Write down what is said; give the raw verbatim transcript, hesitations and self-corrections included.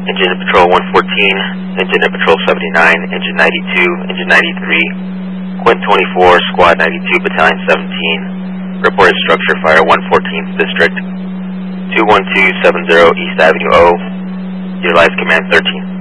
Engine at Patrol one fourteen, Engine at Patrol seventy-nine, Engine ninety-two, Engine ninety-three, Quint twenty-four, Squad ninety-two, Battalion seventeen, reported structure fire one fourteenth District, two one two seven zero East Avenue O, utilized Command thirteen.